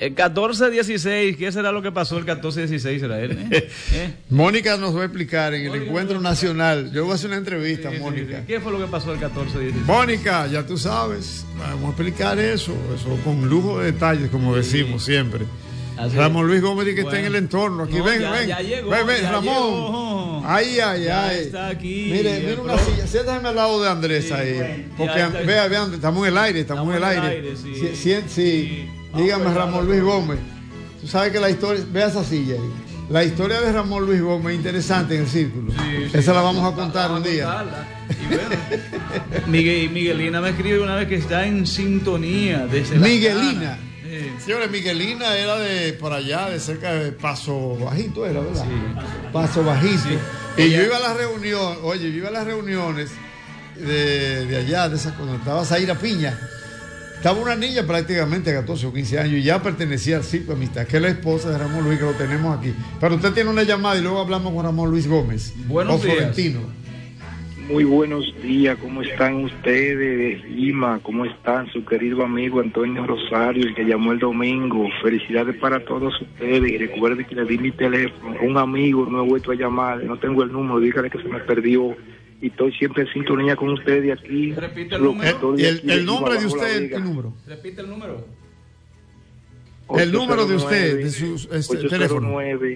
El 14-16, ¿qué será lo que pasó el 14-16? ¿Será él? Mónica nos va a explicar en el encuentro nacional. Yo voy a hacer una entrevista, Mónica. Sí. ¿Qué fue lo que pasó el 14-16? Mónica, ya tú sabes, vamos a explicar eso con lujo de detalles, como decimos siempre. Así Ramón Luis Gómez que está en el entorno. Aquí, ven. Ya llegó, ven, ya Ramón. Llegó. Ay. Está aquí. Mire una silla. Siéntame al lado de Andrés ahí. Porque vean, estamos en el aire, Sí. Dígame, Ramón Luis Gómez. Tú sabes que la historia, vea esa silla ahí. La historia de Ramón Luis Gómez es interesante en el círculo. Esa la vamos a contar un día. Y bueno, Miguelina me escribe una vez que está en sintonía. Miguelina. Señores, Miguelina era de por allá, de cerca de Paso Bajito, era, ¿verdad? Sí. Paso Bajito. Sí. Y yo iba a las reuniones de allá, de esa, cuando estaba Zaira Piña. Estaba una niña prácticamente de 14 o 15 años y ya pertenecía al Circo Amistad, que es la esposa de Ramón Luis, que lo tenemos aquí. Pero usted tiene una llamada y luego hablamos con Ramón Luis Gómez. Buenos días. Florentino. Muy buenos días, ¿cómo están ustedes de Lima? ¿Cómo están su querido amigo Antonio Rosario, el que llamó el domingo? Felicidades para todos ustedes y recuerde que le di mi teléfono. Un amigo no he vuelto a llamar, no tengo el número, dígale que se me perdió. Y estoy siempre en sintonía con ustedes de aquí. Repite el número. El nombre de usted, el número. Repite el número. El número de usted, de su teléfono.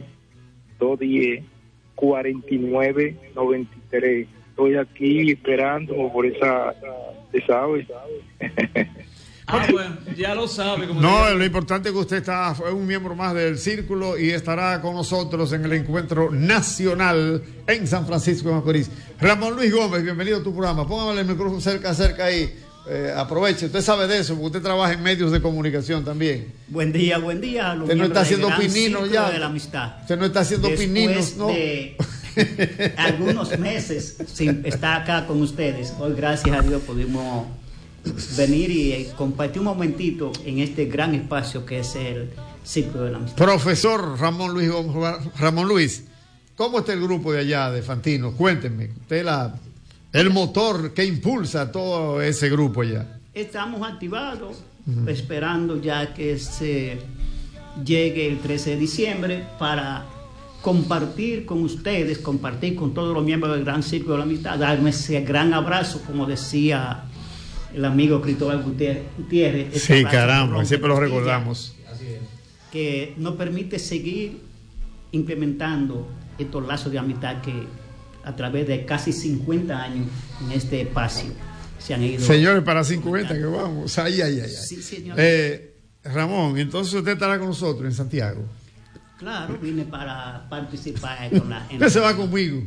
809-210-4993. Estoy aquí esperando por esa ave. Bueno, ya lo sabe. Lo importante es que usted fue un miembro más del círculo y estará con nosotros en el encuentro nacional en San Francisco de Macorís. Ramón Luis Gómez, bienvenido a tu programa. Póngame el micrófono cerca ahí. Aproveche, usted sabe de eso, porque usted trabaja en medios de comunicación también. Buen día. Usted no está haciendo pininos ya. De la amistad. Usted no está haciendo pininos, ¿no? De algunos meses sin estar acá con ustedes. Hoy, gracias a Dios, pudimos venir y compartir un momentito en este gran espacio que es el Círculo de la Amistad. Profesor Ramón Luis, ¿cómo está el grupo de allá de Fantino? Cuéntenme, usted el motor que impulsa todo ese grupo allá. Estamos activados, esperando ya que se llegue el 13 de diciembre para compartir con ustedes, compartir con todos los miembros del Gran Círculo de la Amistad, darme ese gran abrazo, como decía el amigo Cristóbal Gutiérrez. Sí, caramba, siempre lo recordamos. Que nos permite seguir implementando estos lazos de amistad que a través de casi 50 años en este espacio se han ido. Señores, para 50 que vamos. Ay. Sí, señor. Ramón, entonces usted estará con nosotros en Santiago. Claro, vine para participar con la... Usted se va conmigo.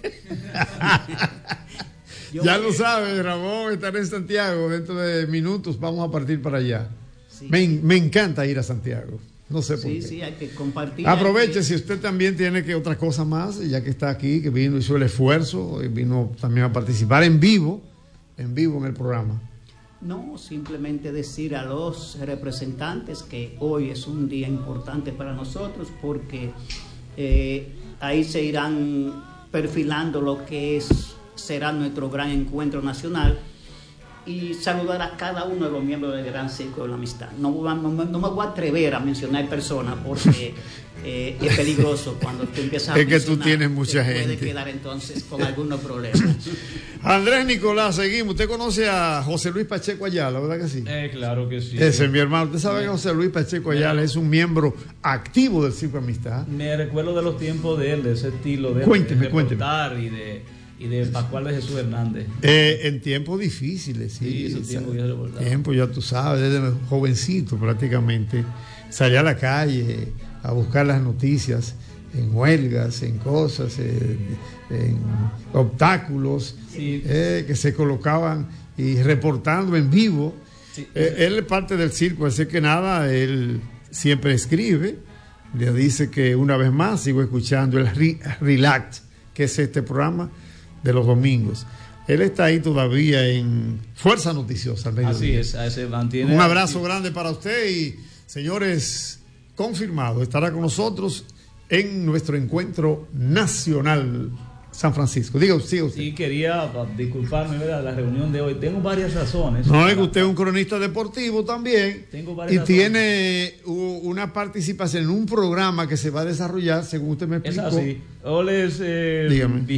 Ya lo sabe, Ramón estará en Santiago. Dentro de minutos vamos a partir para allá. Sí. Me encanta ir a Santiago. No sé por qué. Sí, hay que compartir. Aproveche si usted también tiene que otras cosas más, ya que está aquí, que vino, hizo el esfuerzo, y vino también a participar en vivo en el programa. No, simplemente decir a los representantes que hoy es un día importante para nosotros porque ahí se irán perfilando lo que será nuestro gran encuentro nacional y saludar a cada uno de los miembros del Gran Círculo de la Amistad. No me voy a atrever a mencionar personas porque es peligroso cuando tú empiezas a mencionar. Es que tú tienes mucha gente. Puede quedar entonces con algunos problemas. Andrés Nicolás, seguimos. ¿Usted conoce a José Luis Pacheco Ayala, verdad que sí? Claro que sí. Ese es mi hermano. Usted sabe que José Luis Pacheco Ayala es un miembro activo del Círculo de Amistad. Me recuerdo de los tiempos de él, de ese estilo de Cuénteme. Y de Pascual de Jesús Hernández. En tiempos difíciles, sí. Tiempo, ya tú sabes, desde jovencito prácticamente, salía a la calle a buscar las noticias en huelgas, en cosas, en obstáculos, que se colocaban y reportando en vivo. Sí. Él es parte del circo, así que nada, él siempre escribe, le dice que una vez más sigo escuchando el Relax, que es este programa de los domingos. Él está ahí todavía en Fuerza Noticiosa. Así es, se mantiene. Un abrazo grande para usted y, señores, confirmado, estará con nosotros en nuestro encuentro nacional San Francisco. Diga usted. Sí, quería disculparme, ¿verdad? La reunión de hoy. Tengo varias razones. No, es que usted es un cronista deportivo también. Tengo varias y razones. tiene una participación en un programa que se va a desarrollar, según usted me explicó. Es así. Hoy es el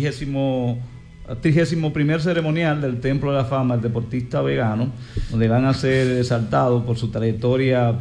31º ceremonial del Templo de la Fama del Deportista Vegano, donde van a ser exaltados por su trayectoria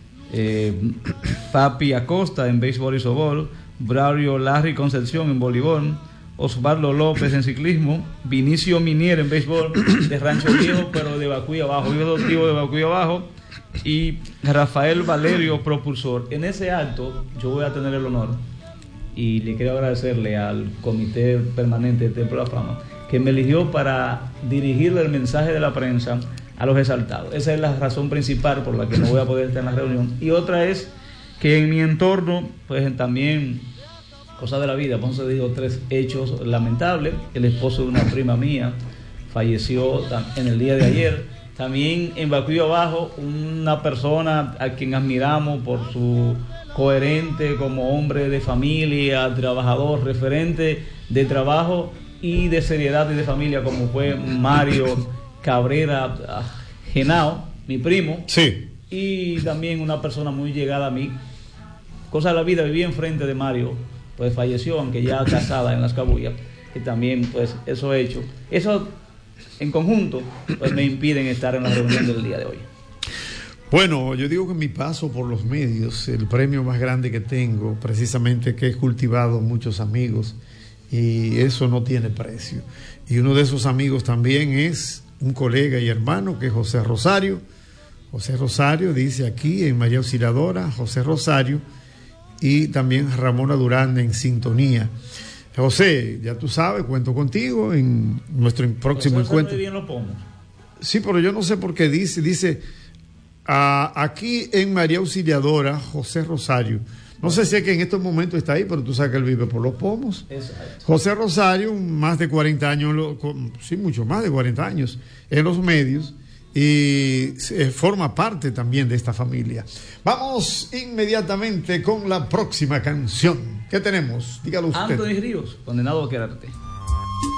Papi Acosta en béisbol y softball, Braulio Larry Concepción en voleibol, Osvaldo López en ciclismo, Vinicio Minier en béisbol de Rancho Viejo, pero de Bacuy Abajo, hijo adoptivo de Bacuy Abajo, y Rafael Valerio, propulsor. En ese acto yo voy a tener el honor, y le quiero agradecerle al Comité Permanente del Templo de la Fama, que me eligió para dirigirle el mensaje de la prensa a los exaltados. Esa es la razón principal por la que no voy a poder estar en la reunión. Y otra es que en mi entorno, pues también, cosas de la vida, pues se dijo 3 hechos lamentables. El esposo de una prima mía falleció en el día de ayer. También en Bacuy Abajo, una persona a quien admiramos por su coherente como hombre de familia, trabajador, referente de trabajo y de seriedad y de familia, como fue Mario Cabrera Genao, mi primo. Sí. Y también una persona muy llegada a mí. Cosa de la vida, vivía enfrente de Mario, pues falleció, aunque ya casada en Las Cabullas, que también pues eso he hecho. Eso en conjunto pues me impiden estar en la reunión del día de hoy. Bueno, yo digo que en mi paso por los medios, el premio más grande que tengo, precisamente que he cultivado muchos amigos, y eso no tiene precio. Y uno de esos amigos también es un colega y hermano, que es José Rosario. José Rosario dice aquí en María Auxiliadora, José Rosario, y también Ramona Durán en sintonía. José, ya tú sabes, cuento contigo en nuestro próximo encuentro. Bien los pomos. Sí, pero yo no sé por qué dice aquí en María Auxiliadora, José Rosario. No sé si es que en estos momentos está ahí, pero tú sabes que él vive por Los Pomos. Exacto. José Rosario, más de 40 años, sí, mucho más de 40 años en los medios, y forma parte también de esta familia. Vamos inmediatamente con la próxima canción. ¿Qué tenemos? Dígalo usted. Anthony Ríos, Condenado a Quererte.